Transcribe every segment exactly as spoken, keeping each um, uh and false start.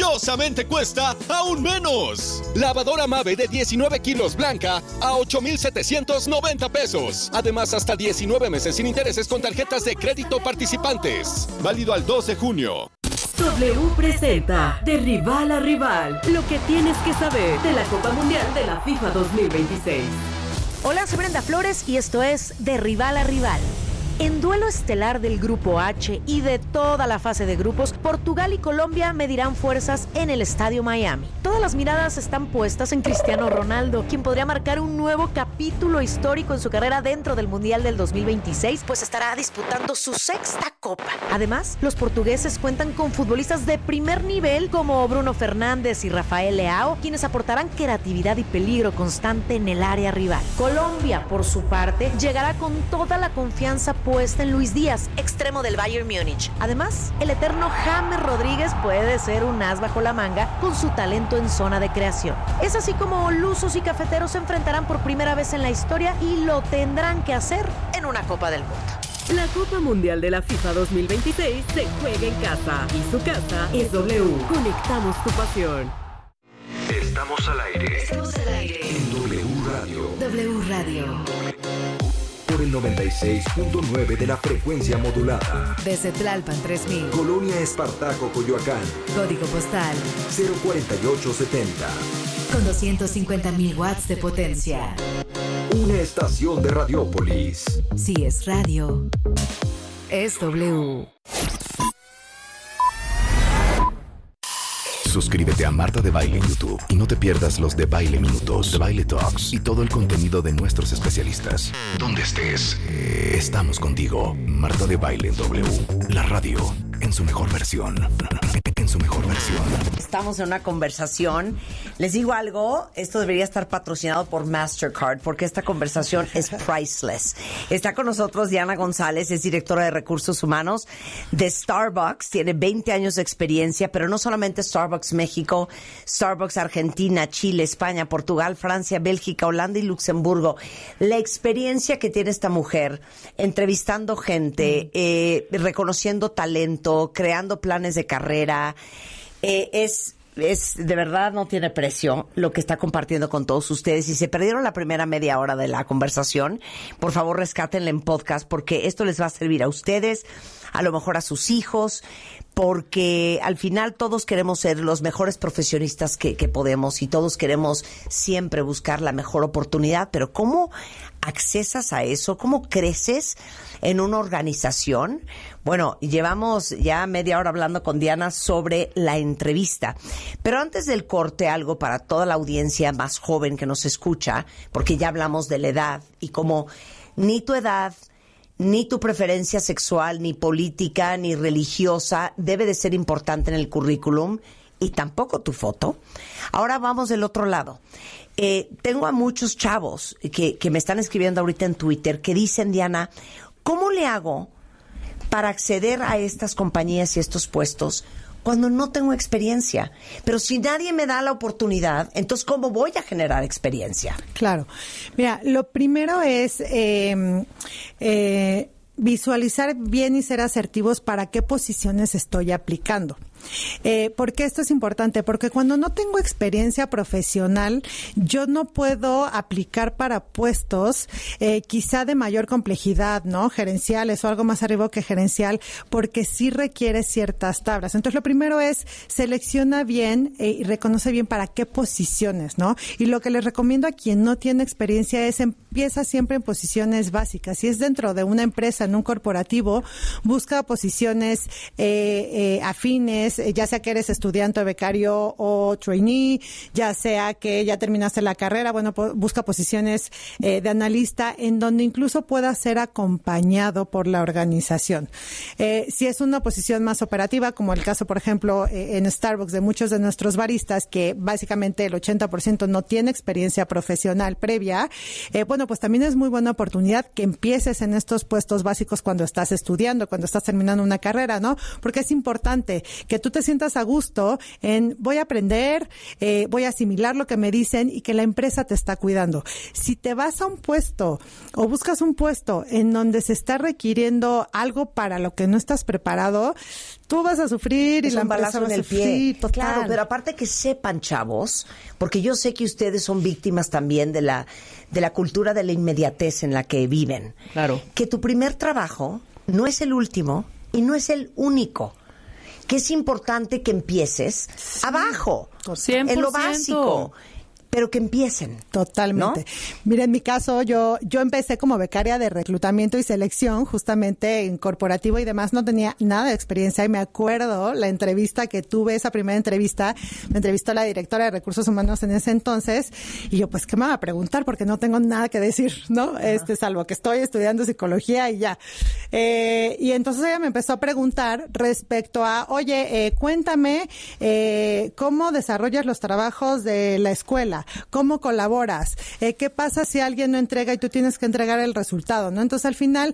¡Maravillosamente cuesta aún menos! Lavadora Mave de diecinueve kilos blanca a ocho mil setecientos noventa pesos. Además, hasta diecinueve meses sin intereses con tarjetas de crédito participantes. Válido al dos de junio. W presenta De Rival a Rival, lo que tienes que saber de la Copa Mundial de la FIFA dos mil veintiséis. Hola, soy Brenda Flores y esto es De Rival a Rival. En duelo estelar del Grupo H y de toda la fase de grupos, Portugal y Colombia medirán fuerzas en el Estadio Miami. Todas las miradas están puestas en Cristiano Ronaldo, quien podría marcar un nuevo capítulo histórico en su carrera dentro del Mundial del dos mil veintiséis, pues estará disputando su sexta Copa. Además, los portugueses cuentan con futbolistas de primer nivel como Bruno Fernández y Rafael Leao, quienes aportarán creatividad y peligro constante en el área rival. Colombia, por su parte, llegará con toda la confianza puesta en Luis Díaz, extremo del Bayern Múnich. Además, el eterno James Rodríguez puede ser un as bajo la manga con su talento en zona de creación. Es así como lusos y cafeteros se enfrentarán por primera vez en la historia y lo tendrán que hacer en una Copa del Mundo. La Copa Mundial de la FIFA dos mil veintiséis se juega en casa y su casa es W. Conectamos tu pasión. Estamos al aire. Estamos al aire. En W Radio. W Radio. Por el noventa y seis punto nueve de la frecuencia modulada. Desde Tlalpan tres mil. Colonia Espartaco, Coyoacán. Código postal cero cuarenta y ocho setenta. Con doscientos cincuenta mil watts de potencia. Una estación de Radiópolis. Si es radio, es W. Suscríbete a Marta de Baile en YouTube y no te pierdas los de Baile Minutos, de Baile Talks y todo el contenido de nuestros especialistas. Donde estés, estamos contigo. Marta de Baile en W, la radio en su mejor versión. En su mejor versión. Estamos en una conversación. Les digo algo, esto debería estar patrocinado por Mastercard porque esta conversación es priceless. Está con nosotros Diana González, es directora de Recursos Humanos de Starbucks. Tiene veinte años de experiencia, pero no solamente Starbucks México, Starbucks Argentina, Chile, España, Portugal, Francia, Bélgica, Holanda y Luxemburgo. La experiencia que tiene esta mujer entrevistando gente, eh, reconociendo talento, creando planes de carrera, eh, es... Es, de verdad no tiene precio lo que está compartiendo con todos ustedes. Si se perdieron la primera media hora de la conversación, por favor rescátenla en podcast porque esto les va a servir a ustedes, a lo mejor a sus hijos, porque al final todos queremos ser los mejores profesionistas que, que podemos y todos queremos siempre buscar la mejor oportunidad, pero ¿cómo accesas a eso? ¿Cómo creces en una organización? Bueno, llevamos ya media hora hablando con Diana sobre la entrevista, pero antes del corte algo para toda la audiencia más joven que nos escucha, porque ya hablamos de la edad y como ni tu edad, ni tu preferencia sexual, ni política, ni religiosa debe de ser importante en el currículum y tampoco tu foto. Ahora vamos del otro lado. Eh, tengo a muchos chavos que, que me están escribiendo ahorita en Twitter que dicen, Diana, ¿cómo le hago para acceder a estas compañías y estos puestos cuando no tengo experiencia? Pero si nadie me da la oportunidad, entonces ¿cómo voy a generar experiencia? Claro. Mira, lo primero es eh, eh, visualizar bien y ser asertivos para qué posiciones estoy aplicando. Eh, ¿Por qué esto es importante? Porque cuando no tengo experiencia profesional, yo no puedo aplicar para puestos eh, quizá de mayor complejidad, ¿no? Gerenciales o algo más arriba que gerencial, porque sí requiere ciertas tablas. Entonces, lo primero es selecciona bien eh, y reconoce bien para qué posiciones, ¿no? Y lo que les recomiendo a quien no tiene experiencia es empieza siempre en posiciones básicas. Si es dentro de una empresa, en un corporativo, busca posiciones eh, eh, afines, ya sea que eres estudiante, becario o trainee, ya sea que ya terminaste la carrera, bueno, po- busca posiciones eh, de analista en donde incluso pueda ser acompañado por la organización. Eh, si es una posición más operativa, como el caso, por ejemplo, eh, en Starbucks de muchos de nuestros baristas, que básicamente el ochenta por ciento no tiene experiencia profesional previa, eh, bueno, pues también es muy buena oportunidad que empieces en estos puestos básicos cuando estás estudiando, cuando estás terminando una carrera, ¿no? Porque es importante que que tú te sientas a gusto en voy a aprender, eh, voy a asimilar lo que me dicen y que la empresa te está cuidando. Si te vas a un puesto o buscas un puesto en donde se está requiriendo algo para lo que no estás preparado, tú vas a sufrir es y la un empresa balazo va en a el sufrir. pie. Total. Claro, pero aparte que sepan, chavos, porque yo sé que ustedes son víctimas también de la de la cultura de la inmediatez en la que viven. Claro. Que tu primer trabajo no es el último y no es el único. Que es importante que empieces sí. abajo, cien por ciento. En lo básico. Pero que empiecen. Totalmente. ¿No? Mira, en mi caso, yo yo empecé como becaria de reclutamiento y selección, justamente en corporativo y demás. No tenía nada de experiencia y me acuerdo la entrevista que tuve, esa primera entrevista, me entrevistó la directora de Recursos Humanos en ese entonces y yo, pues, ¿qué me va a preguntar? Porque no tengo nada que decir, ¿no? Ajá. Este, salvo que estoy estudiando psicología y ya. Eh, y entonces ella me empezó a preguntar respecto a, oye, eh, cuéntame eh, cómo desarrollas los trabajos de la escuela. ¿Cómo colaboras? Eh, ¿Qué pasa si alguien no entrega y tú tienes que entregar el resultado? ¿No? Entonces, al final,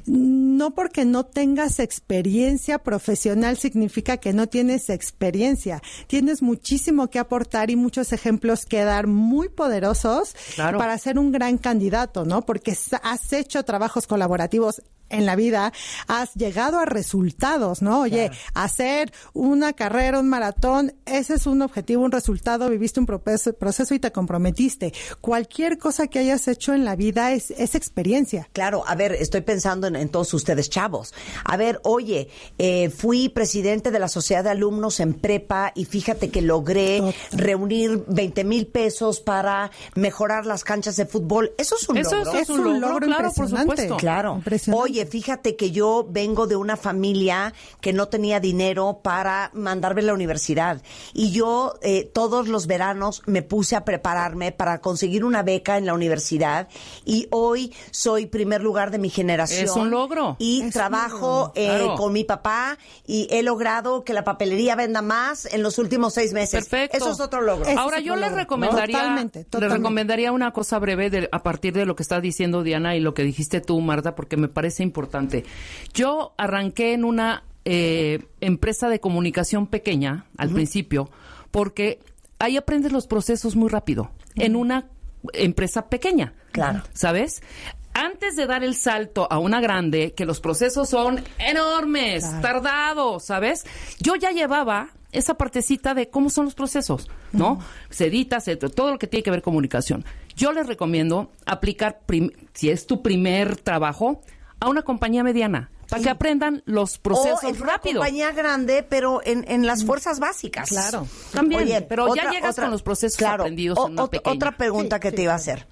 no porque no tengas experiencia profesional significa que no tienes experiencia. Tienes muchísimo que aportar y muchos ejemplos que dar muy poderosos claro. para ser un gran candidato, ¿no? Porque has hecho trabajos colaborativos en la vida, has llegado a resultados, ¿no? Oye, claro. hacer una carrera, un maratón, ese es un objetivo, un resultado, viviste un proceso, proceso y te comprometiste. Cualquier cosa que hayas hecho en la vida es, es experiencia. Claro, a ver, estoy pensando en, en todos ustedes, chavos. A ver, oye, eh, fui presidente de la Sociedad de Alumnos en prepa y fíjate que logré Total. reunir veinte mil pesos para mejorar las canchas de fútbol. Eso es un Eso logro. Es, es un, un logro, logro claro, por supuesto. Claro. Oye, fíjate que yo vengo de una familia que no tenía dinero para mandarme a la universidad y yo eh, todos los veranos me puse a prepararme para conseguir una beca en la universidad y hoy soy primer lugar de mi generación. Es un logro. Y es trabajo eh, claro. con mi papá y he logrado que la papelería venda más en los últimos seis meses. Perfecto. Eso es otro logro. Eso Ahora yo les recomendaría, totalmente, totalmente. les recomendaría una cosa breve de, a partir de lo que está diciendo Diana y lo que dijiste tú, Marta, porque me parece importante. Yo arranqué en una eh, empresa de comunicación pequeña al uh-huh. principio, porque ahí aprendes los procesos muy rápido, uh-huh. en una empresa pequeña. Claro. ¿Sabes? Antes de dar el salto a una grande, que los procesos son enormes, claro. tardados, ¿sabes? Yo ya llevaba esa partecita de cómo son los procesos, ¿no? Uh-huh. Se edita, se, todo lo que tiene que ver comunicación. Yo les recomiendo aplicar, prim, si es tu primer trabajo, a una compañía mediana, para sí. que aprendan los procesos o en rápido. Una compañía grande, pero en, en las fuerzas básicas. Claro. También, Oye, pero otra, ya llegas otra, con los procesos claro, aprendidos o, en una pequeña. Otra pregunta sí, que sí, te iba a hacer.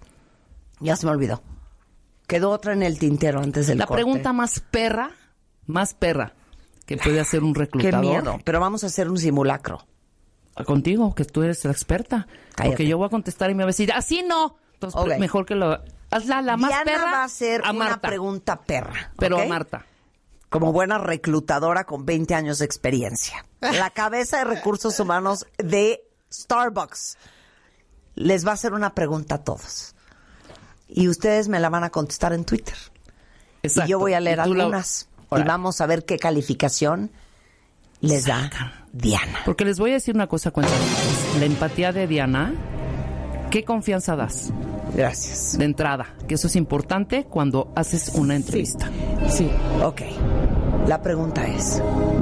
Ya se me olvidó. Quedó otra en el tintero antes del La corte. pregunta más perra, más perra, que puede hacer un reclutador. Qué miedo, pero vamos a hacer un simulacro. Contigo, que tú eres la experta. Cállate. Porque yo voy a contestar y me va a decir, así no. Entonces, okay. mejor que lo... Hazla la más Diana perra va a hacer a una Marta. pregunta perra. Pero ¿okay? a Marta. Como buena reclutadora con veinte años de experiencia. La cabeza de recursos humanos de Starbucks les va a hacer una pregunta a todos. Y ustedes me la van a contestar en Twitter. Exacto. Y yo voy a leer algunas. La... Y vamos a ver qué calificación les da Diana. Porque les voy a decir una cosa, cuéntame. La empatía de Diana, ¿qué confianza das? Gracias. De entrada, que eso es importante cuando haces una entrevista. Sí. sí. Ok. La pregunta es...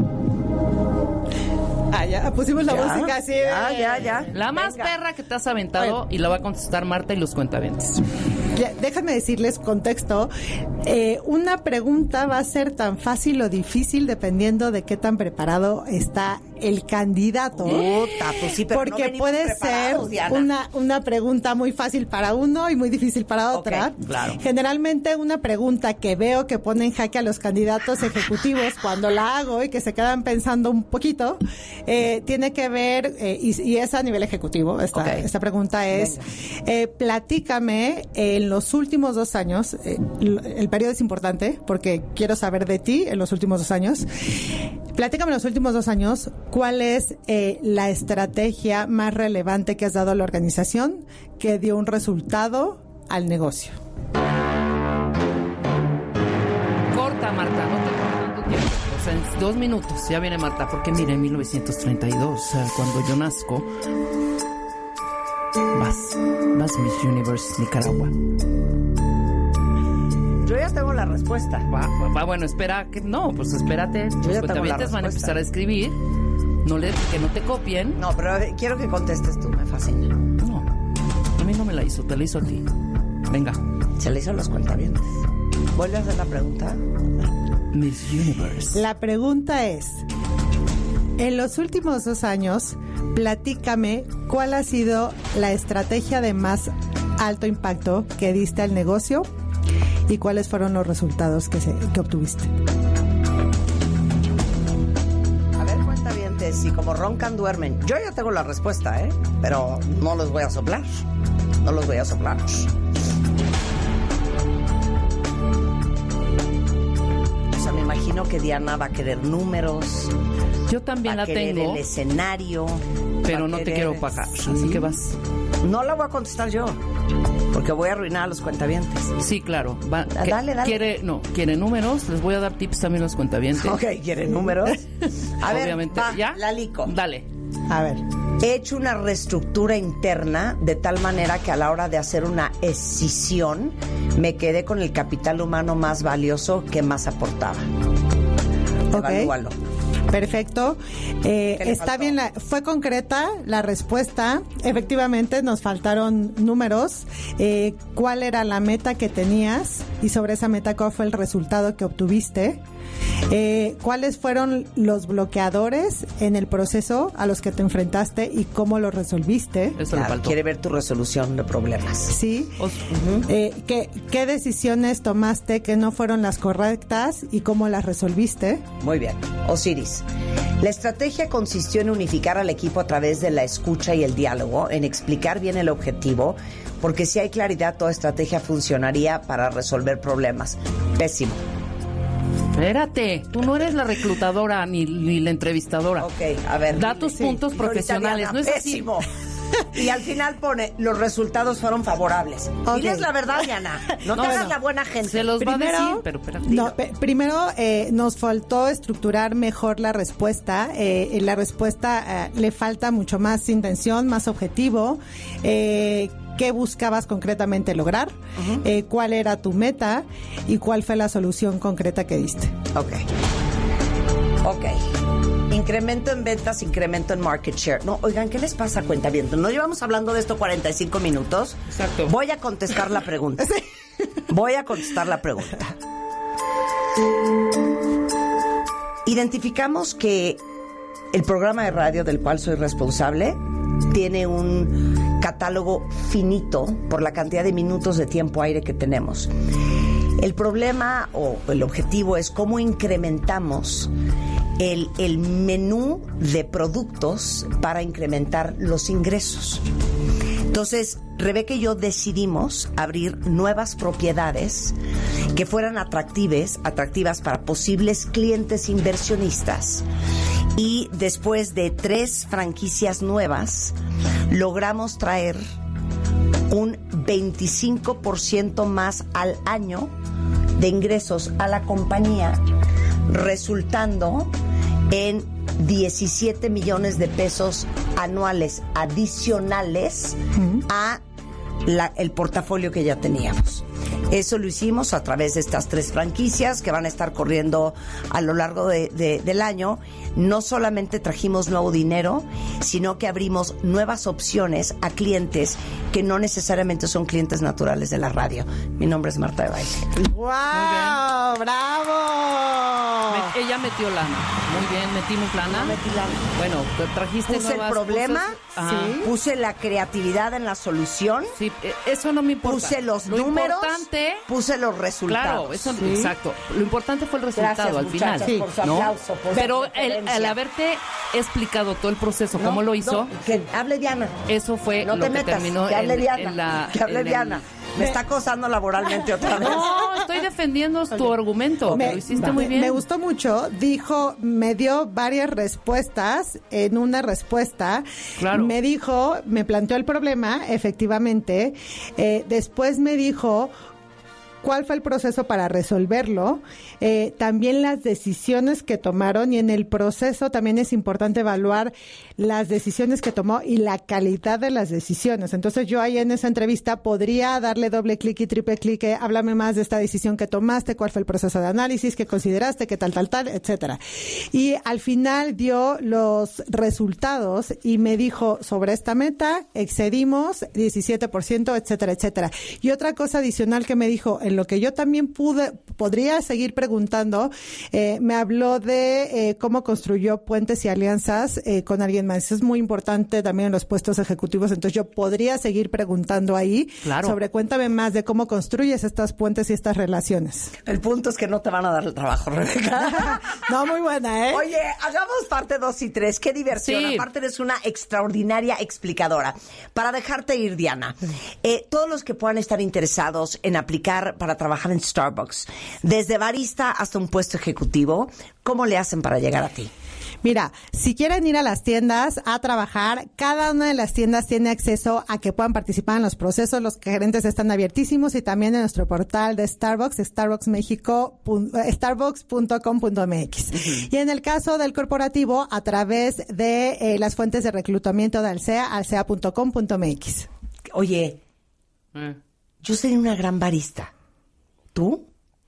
Ah, ya, pusimos la ya, música así. Ya, ya, ya. La más Venga. perra que te has aventado, bueno. y la va a contestar Marta y los cuentavientes. Ya, déjame decirles contexto. Eh, una pregunta va a ser tan fácil o difícil dependiendo de qué tan preparado está el candidato. Puta, pues sí, pero porque no puede ser una, una pregunta muy fácil para uno y muy difícil para otra. Okay, claro. Generalmente una pregunta que veo que pone en jaque a los candidatos ejecutivos cuando la hago y que se quedan pensando un poquito, eh, tiene que ver, eh, y, y es a nivel ejecutivo, esta, okay. esta pregunta es, eh, platícame en los últimos dos años, eh, el periodo es importante porque quiero saber de ti en los últimos dos años, platícame en los últimos dos años, ¿cuál es eh, la estrategia más relevante que has dado a la organización que dio un resultado al negocio? Corta, Marta, no te corto tanto tiempo. O sea, dos minutos, ya viene Marta, porque mire, en mil novecientos treinta y dos, o sea, cuando yo nazco, vas, vas Miss Universe Nicaragua. Yo ya tengo la respuesta. Va, va, va, bueno, espera, que no, pues espérate, los cuentavientes van a empezar a escribir, no le, que no te copien. No, pero a ver, quiero que contestes tú, me fascina. No, a mí no me la hizo, te la hizo a ti. Venga. Se la hizo a los cuentavientes. ¿Vuelve a hacer la pregunta? Miss Universe. La pregunta es, en los últimos dos años, platícame cuál ha sido la estrategia de más alto impacto que diste al negocio y cuáles fueron los resultados que, se, que obtuviste. A ver, cuentavientes, y como roncan, duermen. Yo ya tengo la respuesta, ¿eh? Pero no los voy a soplar. No los voy a soplar. Me imagino que Diana va a querer números. Yo también va la a querer tengo. el escenario. Pero no querer, te quiero pagar, sí. Así que vas. No la voy a contestar yo, porque voy a arruinar a los cuentavientes. Sí, claro. Va, Ah, que, dale, dale. Quiere, no, quiere números. Les voy a dar tips también a los cuentavientes. Ok, ¿quiere números? A ver, Obviamente. va, ¿Ya? la lico. Dale. A ver. He hecho una reestructura interna de tal manera que a la hora de hacer una escisión me quedé con el capital humano más valioso que más aportaba. Ok. Evalúalo. Perfecto. Eh, ¿Qué le está faltó? bien, la, fue concreta la respuesta. Efectivamente, nos faltaron números. Eh, ¿Cuál era la meta que tenías? Y sobre esa meta, ¿cuál fue el resultado que obtuviste? Eh, ¿Cuáles fueron los bloqueadores en el proceso a los que te enfrentaste y cómo los resolviste? Eso le Claro, faltó. quiere ver tu resolución de problemas. Sí. Os- Eh, ¿qué, ¿Qué decisiones tomaste que no fueron las correctas y cómo las resolviste? Muy bien. Osiris. La estrategia consistió en unificar al equipo a través de la escucha y el diálogo, en explicar bien el objetivo, porque si hay claridad, toda estrategia funcionaría para resolver problemas. Pésimo. Espérate, tú no eres la reclutadora ni, ni la entrevistadora. Ok, a ver. Da dile. tus puntos Y ahorita profesionales, Diana, no es así. pésimo. Y al final pone, los resultados fueron favorables. Ok. Diles la verdad, Diana. No, No, te hagas no. la buena gente. Se los va a Primero- decir, pero espérate. No, pe- primero eh, nos faltó estructurar mejor la respuesta. Eh, la respuesta eh, le falta mucho más intención, más objetivo. Eh, ¿Qué buscabas concretamente lograr? Uh-huh. Eh, ¿Cuál era tu meta? ¿Y cuál fue la solución concreta que diste? Ok. Ok. Incremento en ventas, incremento en market share. No, oigan, ¿qué les pasa, cuentavientes? ¿No llevamos hablando de esto cuarenta y cinco minutos? Exacto. Voy a contestar la pregunta. Voy a contestar la pregunta. Identificamos que el programa de radio del cual soy responsable tiene un catálogo finito por la cantidad de minutos de tiempo aire que tenemos. El problema o el objetivo es cómo incrementamos el, el menú de productos para incrementar los ingresos. Entonces, Rebeca y yo decidimos abrir nuevas propiedades que fueran atractivas, atractivas para posibles clientes inversionistas. Y después de tres franquicias nuevas, logramos traer un veinticinco por ciento más al año de ingresos a la compañía, resultando en diecisiete millones de pesos anuales adicionales uh-huh. a la, el portafolio que ya teníamos. Eso lo hicimos a través de estas tres franquicias que van a estar corriendo a lo largo de, de, del año. No solamente trajimos nuevo dinero, sino que abrimos nuevas opciones a clientes que no necesariamente son clientes naturales de la radio. Mi nombre es Marta de Baile. ¡Wow! ¡Bravo! Me, ella metió lana. Muy bien, metimos lana. No metí lana. Bueno, te trajiste Puse nuevas, el problema, puse, sí. Puse la creatividad en la solución. Sí, eso no me importa. Puse los lo números, importante, puse los resultados. Claro, eso, sí. Exacto. Lo importante fue el resultado. Gracias, al final. Sí. Por su ¿no? aplauso, por Pero su el, el haberte explicado todo el proceso, no, cómo lo hizo, no, que hable Diana. Eso fue no lo te que metas, terminó que hable en, Diana, en la... que hable en Diana. El... Me está acosando laboralmente otra vez. No, estoy defendiendo tu Oye, argumento. Me, lo hiciste me, muy bien. Me gustó mucho. Dijo, me dio varias respuestas. En una respuesta, claro. me dijo, me planteó el problema, efectivamente. Eh, después me dijo cuál fue el proceso para resolverlo, eh, también las decisiones que tomaron, y en el proceso también es importante evaluar las decisiones que tomó y la calidad de las decisiones. Entonces yo ahí en esa entrevista podría darle doble clic y triple clic, eh, háblame más de esta decisión que tomaste, cuál fue el proceso de análisis, qué consideraste, qué tal, tal, tal, etcétera. Y al final dio los resultados y me dijo, sobre esta meta excedimos diecisiete por ciento, etcétera, etcétera. Y otra cosa adicional que me dijo, en lo que yo también pude, podría seguir preguntando, eh, me habló de eh, cómo construyó puentes y alianzas eh, con alguien más. Eso es muy importante también en los puestos ejecutivos, entonces yo podría seguir preguntando ahí claro. sobre, cuéntame más de cómo construyes estas puentes y estas relaciones. El punto es que no te van a dar el trabajo, Rebeca. No, muy buena, ¿eh? Oye, hagamos parte dos y tres. Qué diversión. Sí. Aparte eres una extraordinaria explicadora. Para dejarte ir, Diana, eh, todos los que puedan estar interesados en aplicar para trabajar en Starbucks, desde barista hasta un puesto ejecutivo, ¿cómo le hacen para llegar a ti? Mira, si quieren ir a las tiendas a trabajar, cada una de las tiendas tiene acceso a que puedan participar en los procesos. Los gerentes están abiertísimos, y también en nuestro portal de Starbucks, starbucks mexico starbucks punto com punto m x. Uh-huh. Y en el caso del corporativo, a través de eh, las fuentes de reclutamiento de Alsea, alsea punto com punto m x. Oye, eh. yo sería una gran barista. ¿Tú?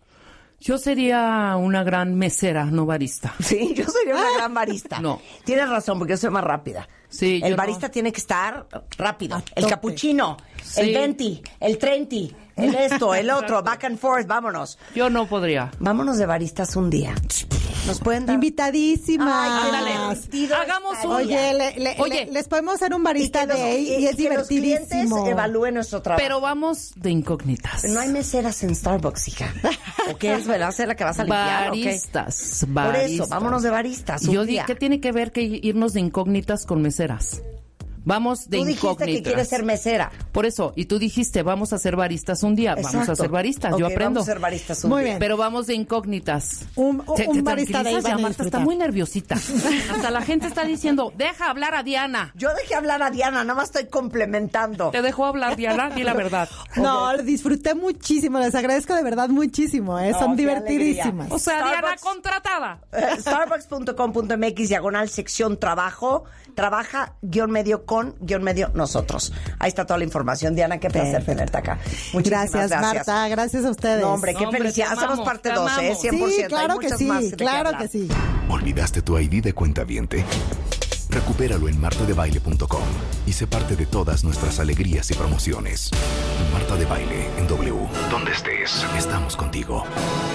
Yo sería una gran mesera, no barista. Sí, yo sería una gran barista. No. Tienes razón, porque yo soy más rápida. Sí, el yo barista no. tiene que estar rápido. A El tope. cappuccino, Sí. el venti, el treinta, el esto, el otro, back and forth, vámonos. Yo no podría. Vámonos de baristas un día. Nos pueden dar... Invitadísimas. Ay, Ándale. divertido Hagamos un- estaría. Oye, le, le, Oye. le- les podemos hacer un barista Y que los- day y, y es que los clientes divertidísimo. evalúen nuestro trabajo. Pero vamos de incógnitas. No hay meseras en Starbucks, hija. ¿O qué es, verdad? ¿Ser la que vas a limpiar o qué? Baristas, Por baristas. eso, vámonos de baristas un Yo di, día. ¿qué tiene que ver que irnos de incógnitas con meseras? Vamos de Tú dijiste incógnitas. que quieres ser mesera. Por eso, y tú dijiste, vamos a ser baristas un día. Vamos Exacto. a ser baristas, Ok, yo aprendo. Vamos a ser baristas un Muy día. bien. Pero vamos de incógnitas. Un- Te- un te barista day tranquilizas, van ya a Marta disfrutar. está muy nerviosita. Hasta la gente está diciendo, deja hablar a Diana. Yo dejé hablar a Diana, nada más estoy complementando. ¿Te dejó hablar, Diana? Di la verdad. No, lo disfruté muchísimo, les agradezco de verdad muchísimo, ¿eh? No, Son qué divertidísimas. O sea, Diana Starbucks. contratada. Eh, starbucks punto com punto m x diagonal sección trabajo, trabaja guión medio con guión medio nosotros. Ahí está toda la información. Diana, qué placer Perfecto. tenerte acá. Muchísimas Gracias, gracias. Marta, gracias a ustedes. No, hombre, qué No, hombre, felicidad. te Hacemos amamos, parte te dos, ¿eh? amamos. cien por ciento. Sí, claro Hay que muchas sí, más de qué claro hablar. que sí. ¿Olvidaste tu I D de cuentaviente? Recupéralo en marta de baile punto com y sé parte de todas nuestras alegrías y promociones. Marta de Baile en W. Donde estés, estamos contigo.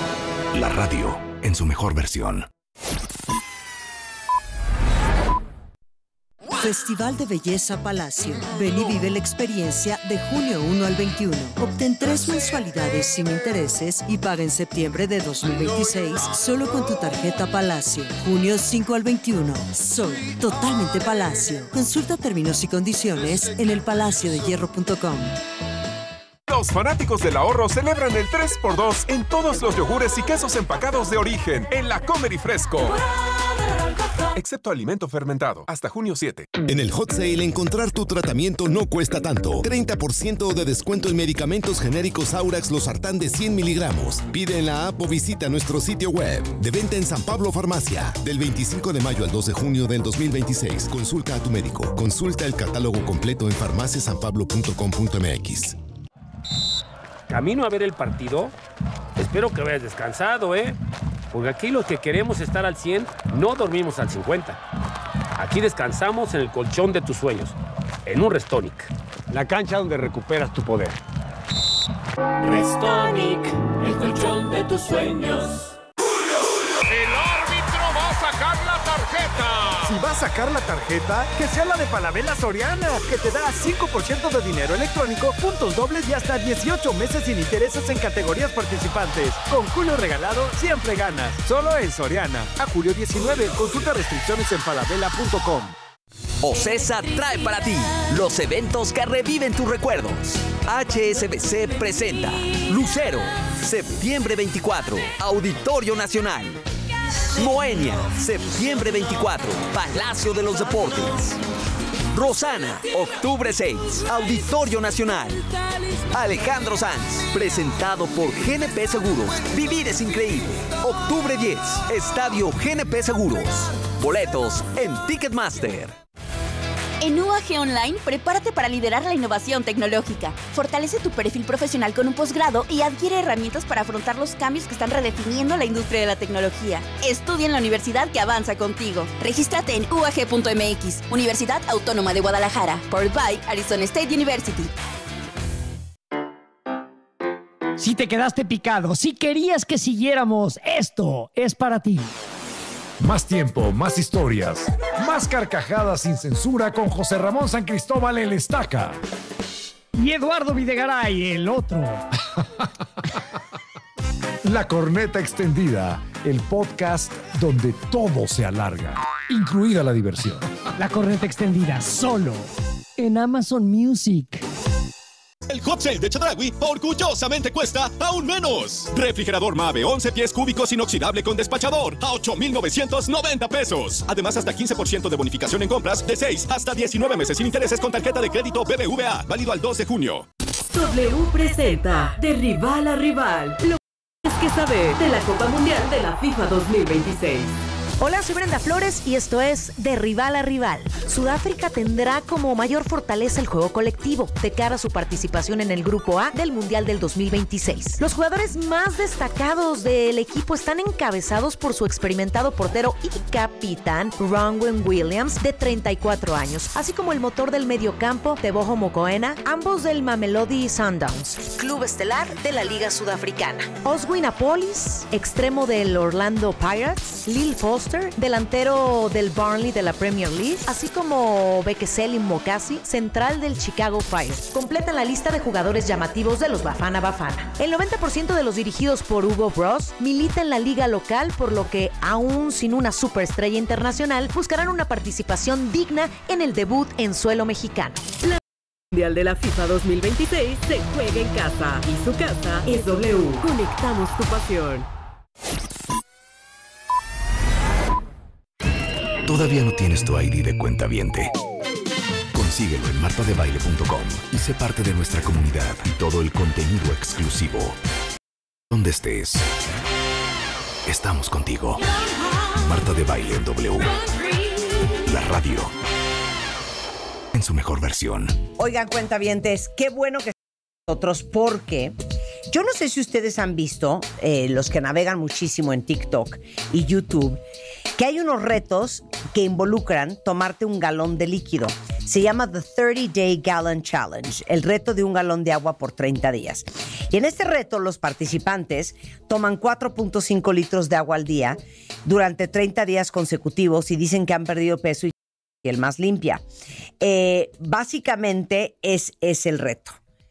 La radio en su mejor versión. Festival de Belleza Palacio. Ven y vive la experiencia de junio uno al veintiuno. Obtén tres mensualidades sin intereses y paga en septiembre de dos mil veintiséis solo con tu tarjeta Palacio. junio cinco al veintiuno. Soy totalmente Palacio. Consulta términos y condiciones en el palacio de hierro punto com. Los fanáticos del ahorro celebran el tres por dos en todos los yogures y quesos empacados de origen en la Comer y Fresco. Excepto alimento fermentado, hasta junio siete. En el Hot Sale, encontrar tu tratamiento no cuesta tanto. treinta por ciento de descuento en medicamentos genéricos Aurax Losartán de cien miligramos. Pide en la app o visita nuestro sitio web. De venta en San Pablo Farmacia. Del veinticinco de mayo al dos de junio del dos mil veintiséis. Consulta a tu médico. Consulta el catálogo completo en farmacia san pablo punto com punto m x. Camino a ver el partido. Espero que vayas descansado, ¿eh? Porque aquí los que queremos estar al cien no dormimos al cincuenta. Aquí descansamos en el colchón de tus sueños, en un Restonic. La cancha donde recuperas tu poder. Restonic, el colchón de tus sueños. ¡El árbitro va a sacar la tarjeta! Si va a sacar la tarjeta, que sea la de Falabella Soriana, que te da cinco por ciento de dinero electrónico, puntos dobles y hasta dieciocho meses sin intereses en categorías participantes. Con Julio Regalado, siempre ganas. Solo en Soriana. A julio diecinueve, consulta restricciones en falabella punto com. OCESA trae para ti los eventos que reviven tus recuerdos. H S B C presenta Lucero, septiembre veinticuatro, Auditorio Nacional. Moenia, septiembre veinticuatro, Palacio de los Deportes. Rosana, octubre seis, Auditorio Nacional. Alejandro Sanz, presentado por G N P Seguros. Vivir es increíble. Octubre diez, Estadio G N P Seguros. Boletos en Ticketmaster. En U A G Online, prepárate para liderar la innovación tecnológica. Fortalece tu perfil profesional con un posgrado y adquiere herramientas para afrontar los cambios que están redefiniendo la industria de la tecnología. Estudia en la universidad que avanza contigo. Regístrate en U A G punto M X, Universidad Autónoma de Guadalajara, powered by Arizona State University. Si te quedaste picado, si querías que siguiéramos, esto es para ti. Más tiempo, más historias, más carcajadas sin censura con José Ramón San Cristóbal el Estaca. Y Eduardo Videgaray, el otro. La Corneta Extendida, el podcast donde todo se alarga, incluida la diversión. La Corneta Extendida, solo en Amazon Music. El hot sale de Chedraui orgullosamente cuesta aún menos. Refrigerador Mave once pies cúbicos inoxidable con despachador a ocho mil novecientos noventa pesos. Además, hasta quince por ciento de bonificación en compras de seis hasta diecinueve meses sin intereses con tarjeta de crédito B B V A. Válido al dos de junio. W presenta de rival a rival. Lo que tienes que saber de la Copa Mundial de la FIFA dos mil veintiséis. Hola, soy Brenda Flores y esto es De Rival a Rival. Sudáfrica tendrá como mayor fortaleza el juego colectivo de cara a su participación en el Grupo A del Mundial del dos mil veintiséis. Los jugadores más destacados del equipo están encabezados por su experimentado portero y capitán Ronwen Williams, de treinta y cuatro años, así como el motor del mediocampo Teboho Mokoena, ambos del Mamelodi Sundowns, club estelar de la Liga Sudafricana. Oswin Apolis, extremo del Orlando Pirates, Lil Foster, delantero del Burnley de la Premier League, así como Bekeseli Mokasi, central del Chicago Fire. Completan la lista de jugadores llamativos de los Bafana Bafana. El noventa por ciento de los dirigidos por Hugo Bros milita en la liga local, por lo que, aún sin una superestrella internacional, buscarán una participación digna en el debut en suelo mexicano. La Mundial de la FIFA dos mil veintiséis se juega en casa y su casa es W. Conectamos tu pasión. ¿Todavía no tienes tu I D de cuentaviente? Consíguelo en marta de baile punto com y sé parte de nuestra comunidad y todo el contenido exclusivo. Donde estés, estamos contigo. Marta de Baile en W. La radio en su mejor versión. Oigan, cuentavientes, qué bueno que están nosotros, porque yo no sé si ustedes han visto, eh, los que navegan muchísimo en TikTok y YouTube, que hay unos retos que involucran tomarte un galón de líquido. Se llama The thirty day Gallon Challenge, el reto de un galón de agua por treinta días. Y en este reto los participantes toman cuatro punto cinco litros de agua al día durante treinta días consecutivos y dicen que han perdido peso y piel más limpia. Eh, básicamente es, es el reto.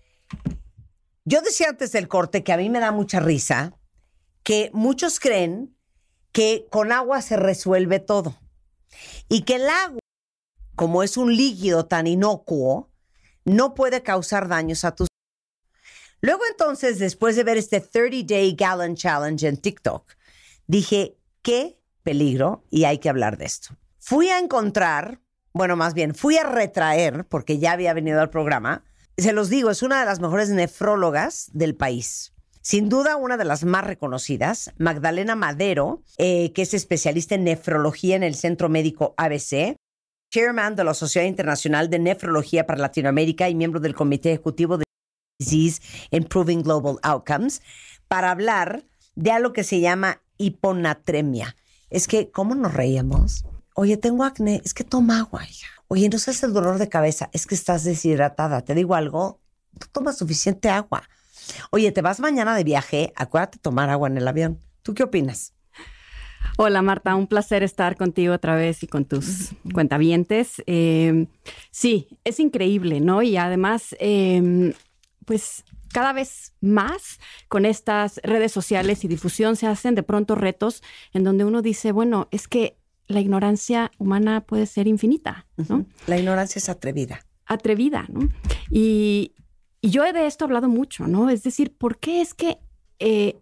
Yo decía antes del corte que a mí me da mucha risa que muchos creen que con agua se resuelve todo y que el agua, como es un líquido tan inocuo, no puede causar daños a tus. Luego entonces, después de ver este thirty day Gallon Challenge en TikTok, dije, qué peligro, y hay que hablar de esto. Fui a encontrar, bueno, más bien, fui a retraer, porque ya había venido al programa, se los digo, es una de las mejores nefrólogas del país. Sin duda, una de las más reconocidas, Magdalena Madero, eh, que es especialista en nefrología en el Centro Médico A B C, chairman de la Sociedad Internacional de Nefrología para Latinoamérica y miembro del Comité Ejecutivo de Disease Improving Global Outcomes, para hablar de algo que se llama hiponatremia. Es que, ¿cómo nos reíamos? Oye, tengo acné, es que toma agua, hija. Oye, no sabes el dolor de cabeza, es que estás deshidratada. Te digo algo, tú tomas suficiente agua. Oye, te vas mañana de viaje, acuérdate de tomar agua en el avión. ¿Tú qué opinas? Hola, Marta, un placer estar contigo otra vez y con tus cuentavientes. Eh, sí, es increíble, ¿no? Y además, eh, pues cada vez más con estas redes sociales y difusión se hacen de pronto retos en donde uno dice, bueno, es que la ignorancia humana puede ser infinita, ¿no? Uh-huh. La ignorancia es atrevida. Atrevida, ¿no? Y... Y yo de esto he hablado mucho, ¿no? Es decir, ¿por qué es que eh,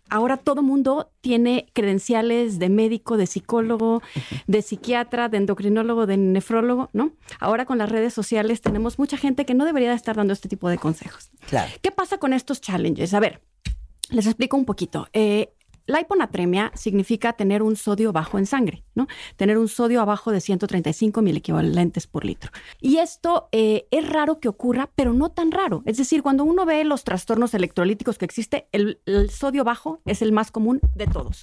ahora todo mundo tiene credenciales de médico, de psicólogo, de psiquiatra, de endocrinólogo, de nefrólogo, ¿no? Ahora con las redes sociales tenemos mucha gente que no debería estar dando este tipo de consejos. Claro. ¿Qué pasa con estos challenges? A ver, les explico un poquito. Eh, La hiponatremia significa tener un sodio bajo en sangre, ¿no? Tener un sodio abajo de ciento treinta y cinco miliequivalentes por litro. Y esto eh, es raro que ocurra, pero no tan raro. Es decir, cuando uno ve los trastornos electrolíticos que existe, el, el sodio bajo es el más común de todos.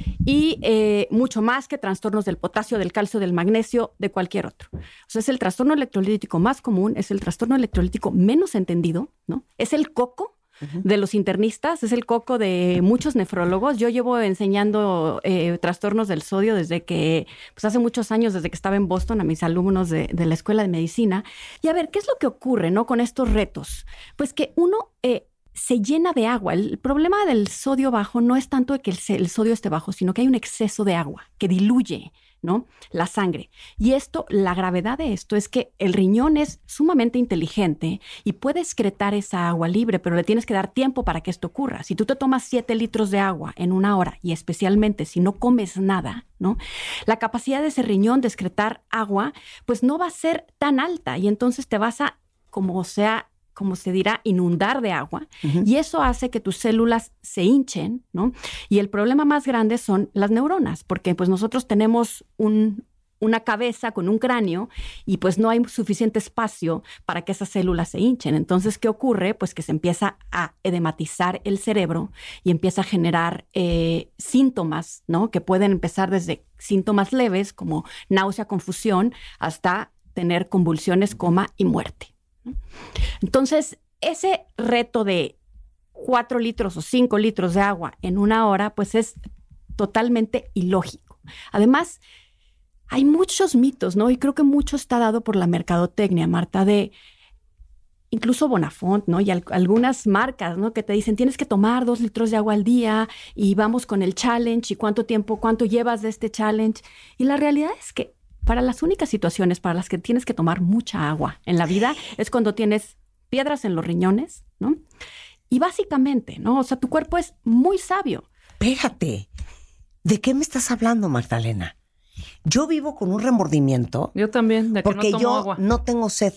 Y eh, mucho más que trastornos del potasio, del calcio, del magnesio, de cualquier otro. O sea, es el trastorno electrolítico más común, es el trastorno electrolítico menos entendido, ¿no? Es el coco de los internistas, es el coco de muchos nefrólogos. Yo llevo enseñando eh, trastornos del sodio desde que, pues hace muchos años, desde que estaba en Boston, a mis alumnos de, de la Escuela de Medicina. Y a ver, ¿qué es lo que ocurre, no, con estos retos? Pues que uno eh, se llena de agua. El problema del sodio bajo no es tanto de que el, el sodio esté bajo, sino que hay un exceso de agua que diluye, ¿no?, la sangre. Y esto, la gravedad de esto es que el riñón es sumamente inteligente y puede excretar esa agua libre, pero le tienes que dar tiempo para que esto ocurra. Si tú te tomas siete litros de agua en una hora, y especialmente si no comes nada, ¿no?, la capacidad de ese riñón de excretar agua, pues no va a ser tan alta, y entonces te vas a, como sea, como se dirá, inundar de agua, uh-huh. y eso hace que tus células se hinchen, ¿no? Y el problema más grande son las neuronas, porque pues nosotros tenemos un, una cabeza con un cráneo y pues no hay suficiente espacio para que esas células se hinchen. Entonces, ¿qué ocurre? Pues que se empieza a edematizar el cerebro y empieza a generar eh, síntomas, ¿no?, que pueden empezar desde síntomas leves como náusea, confusión, hasta tener convulsiones, coma y muerte. Entonces, ese reto de cuatro litros o cinco litros de agua en una hora, pues es totalmente ilógico. Además, hay muchos mitos, ¿no? Y creo que mucho está dado por la mercadotecnia, Marta, de incluso Bonafont, ¿no? Y al, algunas marcas, ¿no?, que te dicen tienes que tomar dos litros de agua al día y vamos con el challenge y cuánto tiempo, cuánto llevas de este challenge. Y la realidad es que para las únicas situaciones para las que tienes que tomar mucha agua en la vida es cuando tienes piedras en los riñones, ¿no? Y básicamente, ¿no? O sea, tu cuerpo es muy sabio. Espérate, ¿de qué me estás hablando, Magdalena? Yo vivo con un remordimiento. Yo también, de que porque no tomo yo agua. no tengo sed.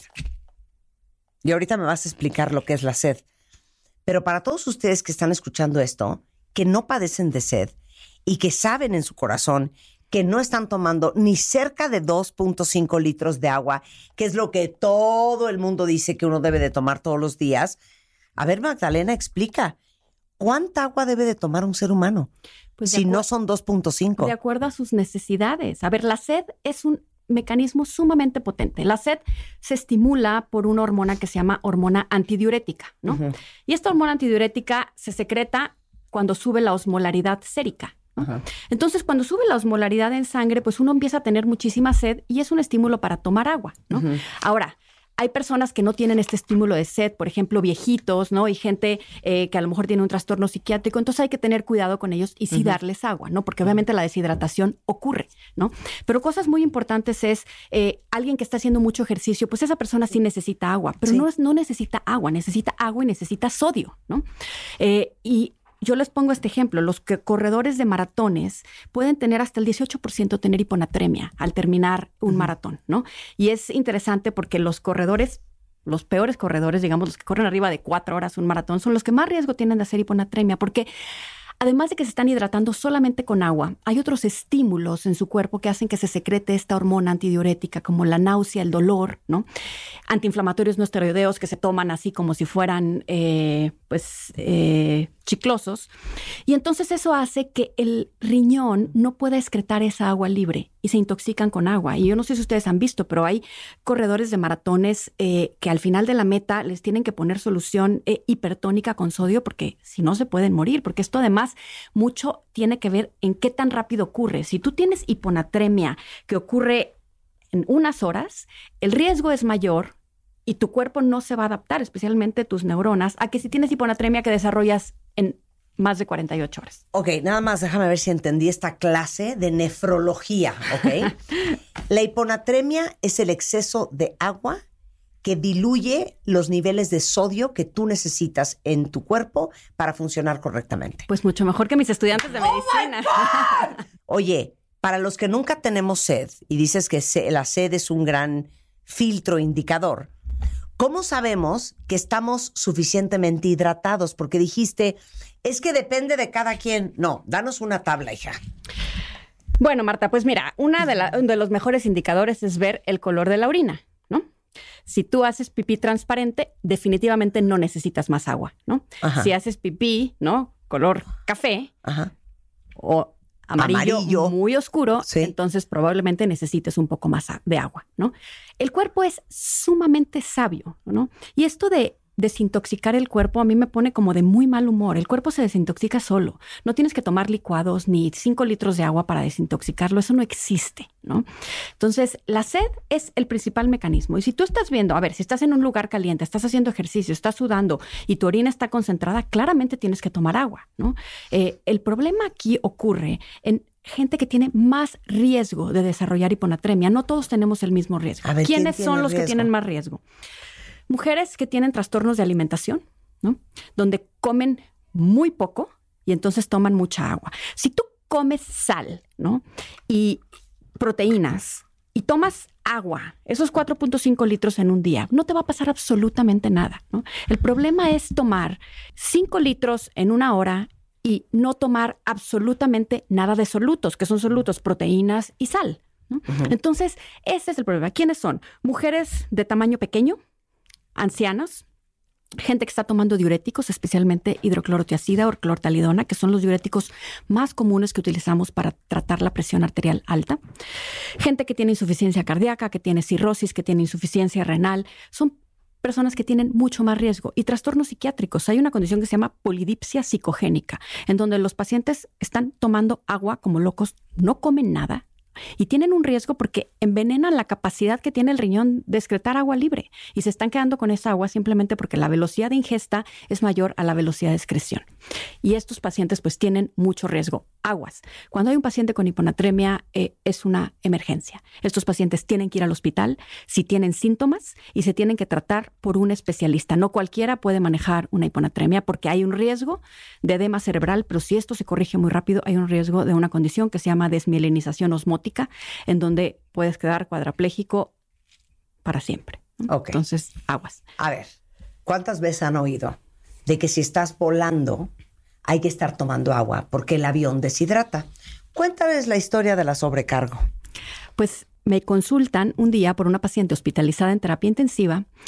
Y ahorita me vas a explicar lo que es la sed. Pero para todos ustedes que están escuchando esto, que no padecen de sed y que saben en su corazón que no están tomando ni cerca de dos punto cinco litros de agua, que es lo que todo el mundo dice que uno debe de tomar todos los días. A ver, Magdalena, explica, ¿cuánta agua debe de tomar un ser humano? Pues si no son dos punto cinco. De acuerdo a sus necesidades. A ver, la sed es un mecanismo sumamente potente. La sed se estimula por una hormona que se llama hormona antidiurética, ¿no? Uh-huh. Y esta hormona antidiurética se secreta cuando sube la osmolaridad sérica, ¿no? Uh-huh. Entonces, cuando sube la osmolaridad en sangre, pues uno empieza a tener muchísima sed y es un estímulo para tomar agua, ¿no? Uh-huh. Ahora, hay personas que no tienen este estímulo de sed, por ejemplo, viejitos, ¿no? Y gente eh, que a lo mejor tiene un trastorno psiquiátrico, entonces hay que tener cuidado con ellos y sí uh-huh. darles agua, ¿no? Porque obviamente la deshidratación ocurre, ¿no? Pero cosas muy importantes es, eh, alguien que está haciendo mucho ejercicio, pues esa persona sí necesita agua, pero sí. no, no necesita agua, necesita agua y necesita sodio, ¿no? Eh, y yo les pongo este ejemplo, los que, corredores de maratones pueden tener hasta el dieciocho por ciento tener hiponatremia al terminar un uh-huh. maratón, ¿no? Y es interesante porque los corredores, los peores corredores, digamos, los que corren arriba de cuatro horas un maratón, son los que más riesgo tienen de hacer hiponatremia, porque además de que se están hidratando solamente con agua, hay otros estímulos en su cuerpo que hacen que se secrete esta hormona antidiurética, como la náusea, el dolor, ¿no? Antiinflamatorios no esteroideos que se toman así como si fueran, eh, pues, eh, chiclosos. Y entonces eso hace que el riñón no pueda excretar esa agua libre y se intoxican con agua. Y yo no sé si ustedes han visto, pero hay corredores de maratones eh, que al final de la meta les tienen que poner solución eh, hipertónica con sodio porque si no se pueden morir, porque esto además mucho tiene que ver en qué tan rápido ocurre. Si tú tienes hiponatremia que ocurre en unas horas, el riesgo es mayor y tu cuerpo no se va a adaptar, especialmente tus neuronas, a que si tienes hiponatremia que desarrollas en más de cuarenta y ocho horas. Ok, nada más déjame ver si entendí esta clase de nefrología, ¿ok? La hiponatremia es el exceso de agua que diluye los niveles de sodio que tú necesitas en tu cuerpo para funcionar correctamente. Pues mucho mejor que mis estudiantes de medicina. Oh Oye, para los que nunca tenemos sed, y dices que la sed es un gran filtro indicador, ¿cómo sabemos que estamos suficientemente hidratados? Porque dijiste, es que depende de cada quien. No, danos una tabla, hija. Bueno, Marta, pues mira, uno de, la, de los mejores indicadores es ver el color de la orina, ¿no? Si tú haces pipí transparente, definitivamente no necesitas más agua, ¿no? Ajá. Si haces pipí, ¿no? Color café, ajá, o amarillo, amarillo. muy oscuro, sí, entonces probablemente necesites un poco más de agua, ¿no? El cuerpo es sumamente sabio, ¿no? Y esto de desintoxicar el cuerpo a mí me pone como de muy mal humor. El cuerpo se desintoxica solo. No tienes que tomar licuados ni cinco litros de agua para desintoxicarlo. Eso no existe, ¿no? Entonces, la sed es el principal mecanismo. Y si tú estás viendo, a ver, si estás en un lugar caliente, estás haciendo ejercicio, estás sudando y tu orina está concentrada, claramente tienes que tomar agua, ¿no? Eh, el problema aquí ocurre en gente que tiene más riesgo de desarrollar hiponatremia. No todos tenemos el mismo riesgo. A ver, ¿quiénes ¿quién son tiene los riesgo? que tienen más riesgo? Mujeres que tienen trastornos de alimentación, ¿no? Donde comen muy poco y entonces toman mucha agua. Si tú comes sal, ¿no? Y proteínas y tomas agua, esos cuatro punto cinco litros en un día, no te va a pasar absolutamente nada, ¿no? El problema es tomar cinco litros en una hora y no tomar absolutamente nada de solutos, que son solutos, proteínas y sal, ¿no? Uh-huh. Entonces, ese es el problema. ¿Quiénes son? Mujeres de tamaño pequeño, ancianos, gente que está tomando diuréticos, especialmente hidroclorotiazida o clortalidona, que son los diuréticos más comunes que utilizamos para tratar la presión arterial alta. Gente que tiene insuficiencia cardíaca, que tiene cirrosis, que tiene insuficiencia renal. Son personas que tienen mucho más riesgo. Y trastornos psiquiátricos. Hay una condición que se llama polidipsia psicogénica, en donde los pacientes están tomando agua como locos, no comen nada, y tienen un riesgo porque envenenan la capacidad que tiene el riñón de excretar agua libre y se están quedando con esa agua simplemente porque la velocidad de ingesta es mayor a la velocidad de excreción. Y estos pacientes pues tienen mucho riesgo. Aguas. Cuando hay un paciente con hiponatremia eh, es una emergencia. Estos pacientes tienen que ir al hospital si tienen síntomas y se tienen que tratar por un especialista. No cualquiera puede manejar una hiponatremia porque hay un riesgo de edema cerebral, pero si esto se corrige muy rápido, hay un riesgo de una condición que se llama desmielinización osmótica, en donde puedes quedar cuadrapléjico para siempre. Ok. Entonces, aguas. A ver, ¿cuántas veces han oído de que si estás volando hay que estar tomando agua porque el avión deshidrata? Cuéntales la historia de la sobrecargo. Pues me consultan un día por una paciente hospitalizada en terapia intensiva